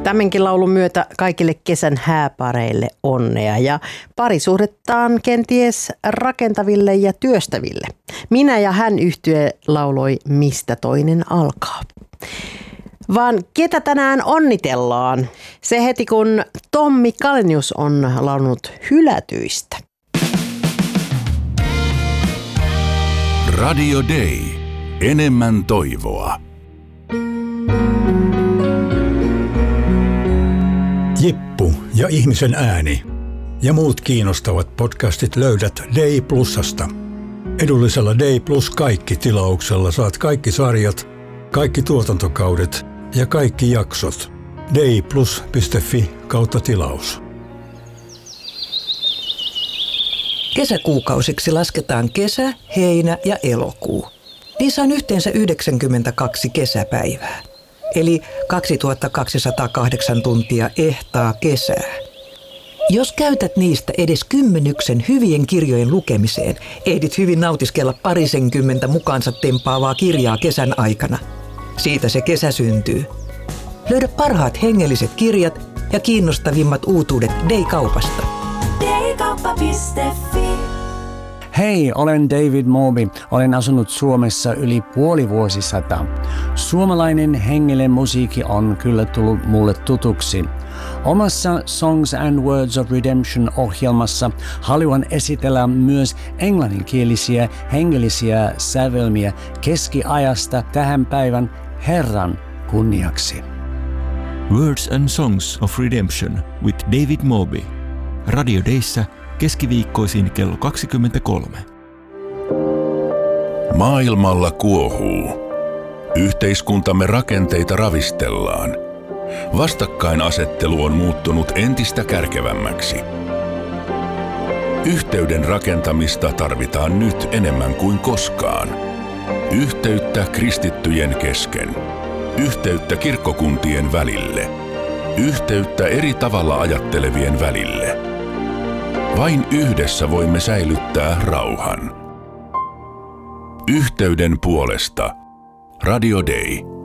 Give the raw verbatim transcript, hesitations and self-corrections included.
Tämänkin laulun myötä kaikille kesän hääpareille onnea ja parisuhdettaan kenties rakentaville ja työstäville. Minä ja hän -yhtye lauloi Mistä toinen alkaa. Vaan ketä tänään onnitellaan? Se heti kun Tommi Kalenius on laulunut Hylätyistä. Radio Day. Enemmän toivoa. Jippu ja ihmisen ääni ja muut kiinnostavat podcastit löydät Day Plusasta. Edullisella Day Plus kaikki -tilauksella saat kaikki sarjat, kaikki tuotantokaudet ja kaikki jaksot. dayplus piste fi kautta tilaus. Kesäkuukausiksi lasketaan kesä, heinä ja elokuu. Niissä on yhteensä yhdeksänkymmentäkaksi kesäpäivää, eli kaksituhattakaksisataakahdeksan tuntia ehtaa kesää. Jos käytät niistä edes kymmenyksen hyvien kirjojen lukemiseen, ehdit hyvin nautiskella parisenkymmentä mukaansa tempaavaa kirjaa kesän aikana. Siitä se kesä syntyy. Löydä parhaat hengelliset kirjat ja kiinnostavimmat uutuudet Day-kaupasta. daykauppa piste fi. Hei, olen David Morby. Olen asunut Suomessa yli puoli vuosisataa. Suomalainen hengellinen musiikki on kyllä tullut mulle tutuksi. Omassa Songs and Words of Redemption-ohjelmassa haluan esitellä myös englanninkielisiä hengellisiä sävelmiä keskiajasta tähän päivän Herran kunniaksi. Words and Songs of Redemption with David Morby. Radio Dayssä keskiviikkoisin kello kaksikymmentäkolme. Maailmalla kuohuu. Yhteiskuntamme rakenteita ravistellaan. Vastakkainasettelu on muuttunut entistä kärkevämmäksi. Yhteyden rakentamista tarvitaan nyt enemmän kuin koskaan. Yhteyttä kristittyjen kesken. Yhteyttä kirkkokuntien välille. Yhteyttä eri tavalla ajattelevien välille. Vain yhdessä voimme säilyttää rauhan. Yhteyden puolesta Radio Day.